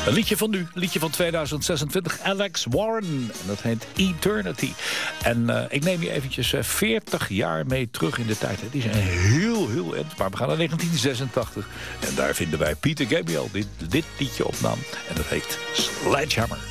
Een liedje van nu, een liedje van 2026, Alex Warren. En dat heet Eternity. En ik neem je eventjes 40 jaar mee terug in de tijd. Het is een heel eind, maar we gaan naar 1986. En daar vinden wij Peter Gabriel dit liedje opnam. En dat heet Sledgehammer.